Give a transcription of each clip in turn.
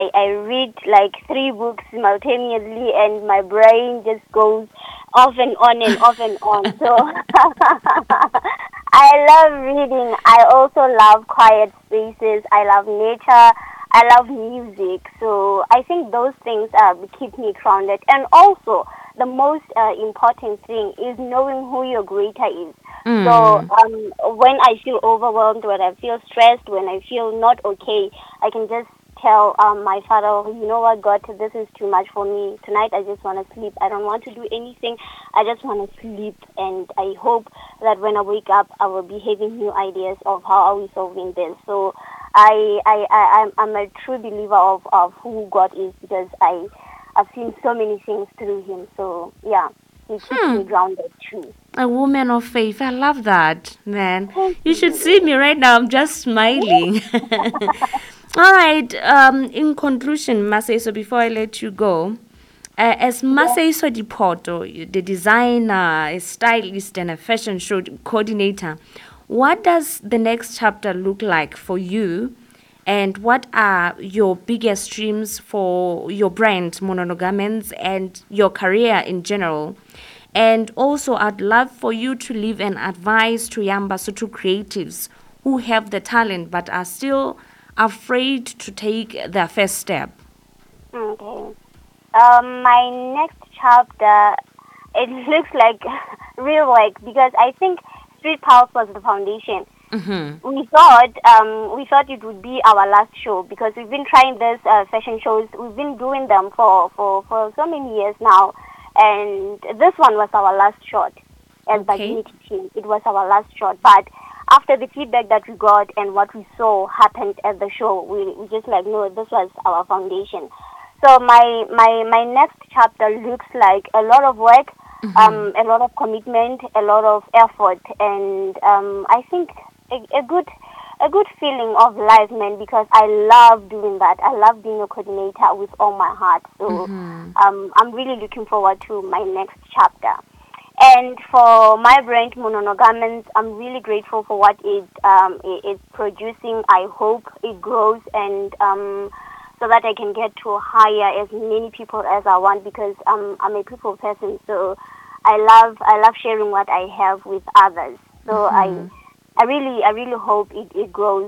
I read like 3 books simultaneously, and my brain just goes off and on and off and on. So I love reading. I also love quiet spaces. I love nature. I love music. So I think those things keep me grounded. And also, the most important thing is knowing who your creator is. So Mm. when I feel overwhelmed, when I feel stressed, when I feel not okay, I can just tell my father, "Oh, you know what, God, this is too much for me. Tonight I just want to sleep. I don't want to do anything. I just want to sleep. And I hope that when I wake up, I will be having new ideas of how are we solving this." So I'm a true believer of who God is, because I've seen so many things through him. So yeah, he keeps me grounded too. A woman of faith. I love that, man. Thank You should see you. me right now. I'm just smiling. All right. In conclusion, Masay, before I let you go, as Yeah. Masay Dipoto, the designer, a stylist, and a fashion show coordinator, what does the next chapter look like for you? And what are your biggest dreams for your brand, Monono Garments, and your career in general? And also, I'd love for you to leave an advice to young Basotho creatives who have the talent but are still afraid to take their first step. Okay. My next chapter, it looks like real work, because I think Street Pulse was the foundation. We thought it would be our last show, because we've been trying this fashion shows. We've been doing them for so many years now, and this one was our last shot as the Okay. Unity team. It was our last shot, but after the feedback that we got and what we saw happened at the show, we just like, no, this was our foundation. So my next chapter looks like a lot of work, a lot of commitment, a lot of effort, and I think a good feeling of life, man. Because I love doing that. I love being a coordinator with all my heart. So I'm really looking forward to my next chapter. And for my brand, Monono Garments, I'm really grateful for what it's producing. I hope it grows, and so that I can get to hire as many people as I want, because I'm a people person. So I love sharing what I have with others. So I really hope it grows,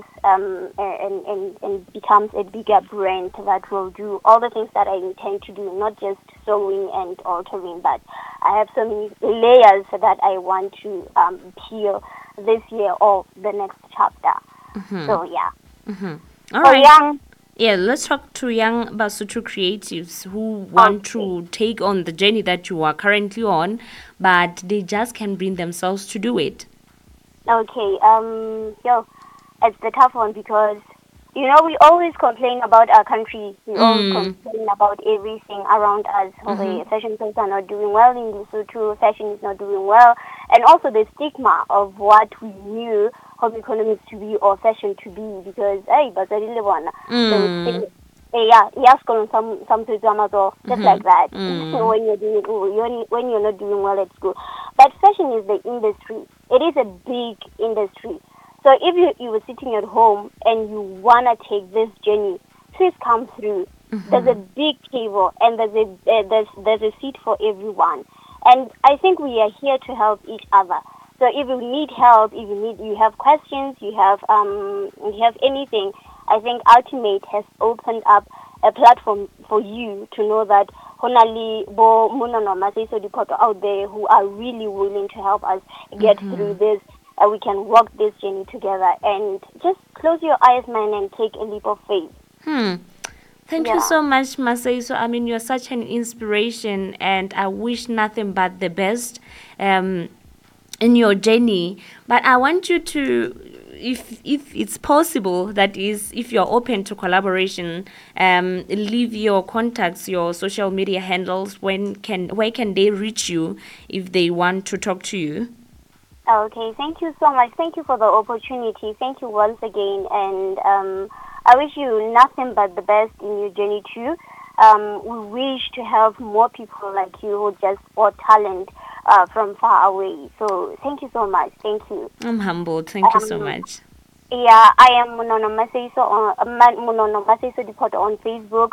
and becomes a bigger brand that will do all the things that I intend to do, not just sewing and altering, but I have so many layers that I want to peel this year or the next chapter. So yeah, All for right. young, Yeah, let's talk to young Basotho creatives who want okay, to take on the journey that you are currently on, but they just can't bring themselves to do it. okay, yo, it's the tough one, because we always complain about our country. We always Mm. complain about everything around us. How the fashion shows are not doing well in Lesotho, fashion is not doing well, and also the stigma of what we knew home economics to be or fashion to be. Because hey, but I really wanna, they would say, Mm. hey, yeah, yes, some drama, so just like that. Mm. When you're not doing well at school, but fashion is the industry. It is a big industry. So if you were sitting at home and you wanna take this journey, please come through. There's a big table, and there's a seat for everyone. And I think we are here to help each other. So if you need help, if you have questions, you have anything, I think Ultimate has opened up a platform for you to know that honali bo Munono Masaiso Dipoto out there who are really willing to help us get through this. We can walk this journey together, and just close your eyes, man, and take a leap of faith. Hmm. Thank you Yeah. so much, Masai. So, I mean, you're such an inspiration, and I wish nothing but the best in your journey. But I want you to, if it's possible, that is, if you're open to collaboration, leave your contacts, your social media handles. Where can they reach you if they want to talk to you? Okay, thank you so much. Thank you for the opportunity. Thank you once again, and I wish you nothing but the best in your journey too. We wish to have more people like you who just spot talent from far away. So thank you so much. Thank you. I'm humbled. Thank you so Um, much. Yeah, I am Munono Maseiso on Munono Maseiso Dipota on Facebook.